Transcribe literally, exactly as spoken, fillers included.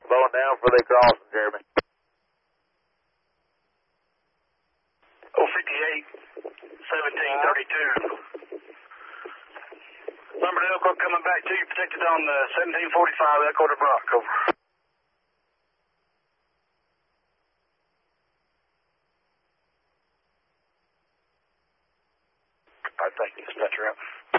slowing down for the crossing, Jeremy. oh fifty-eight, seventeen thirty-two. Number Elko coming back to you, protected on the seventeen forty-five, Echo to Brock, over. I think dispatcher out.